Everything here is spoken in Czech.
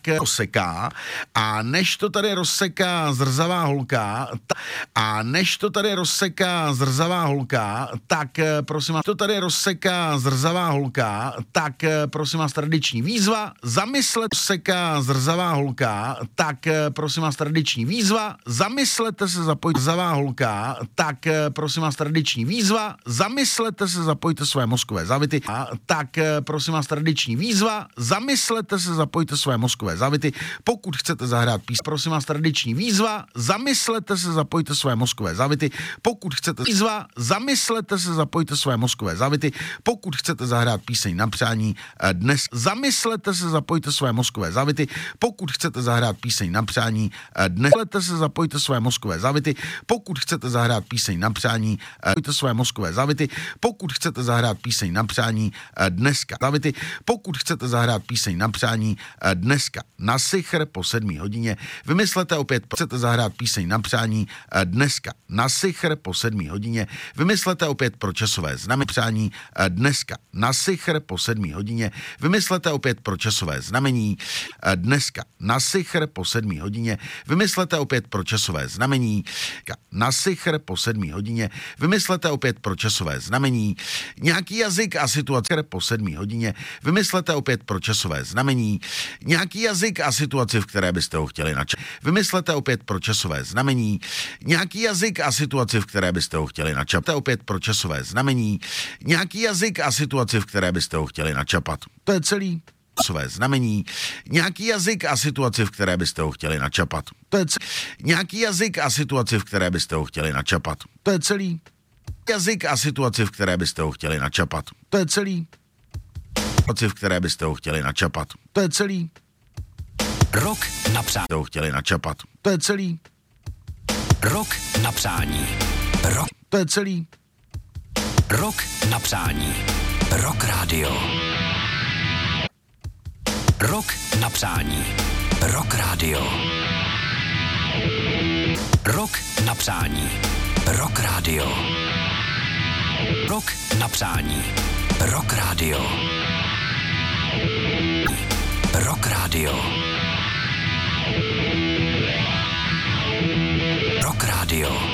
rozseká a než to tady rozseká zrzavá holka, tak prosím vás, to tady rozseká zrzavá holka, tak prosím vás tradiční výzva, zamyslete se, zapojte zrzavá holka, tak prosím vás tradiční výzva, zamyslete se, zapojte své mozkové závity, tak prosím vás tradiční výzva, zamyslete se, zapojte své mozkové závity, pokud chcete zahrát píseň, prosím vás tradiční výzva, zamyslete se, zapojte své mozkové závity, pokud chcete výzva, zamyslete se, zapojte své mozkové závity, pokud chcete zahrát píseň na přání dnes, zamyslete se, zapojte své mozkové závity, pokud chcete zahrát píseň na přání dnes, zamyslete se, zapojte své mozkové závity, pokud chcete zahrát píseň na přání, zapojte své mozkové závity, pokud chcete zahrát píseň na přání dneska, závity, pokud chcete zahrát píseň na přání dneska, na sichr po 7 hodině, vymyslete opět, chcete zahrát píseň na přání dneska, na sichr po 7 hodině, vymyslete opět pro časové znamení přání dneska, na sichr po 7 hodině, vymyslete opět pro časové znamení dneska, na sichr po 7 hodině, vymyslete opět pro časové znamení, na sichr po 7 hodině, vymyslete opět pro časové znamení, nějaký jazyk a situace po 7 hodině, vymyslete opět pro časové znamení, nějaký jazyk a situaci, v které byste ho chtěli načat, vymyslete opět pro časové znamení, nějaký jazyk a situaci, v které byste ho chtěli načapat, opět pro časové znamení, nějaký jazyk a situaci, v které byste ho chtěli načapat. To je celý. Časové znamení, nějaký jazyk a situaci, v které byste ho chtěli načapat. To je nějaký jazyk a situaci, v které byste ho chtěli načapat. To je celý. Jazyk a situaci, v které byste ho chtěli načapat. To je celý. Situaci, v které byste ho chtěli načapat. To je celý. Rok na přání. Ho chtěli načapat. To je celý. Rok na přání. Rok. To je celý. Rok na přání. Rock Radio. Rok na přání. Rock Radio. Rok na přání. Rock Radio. Rok na přání. Rock Radio. Rock Radio. Rock Radio.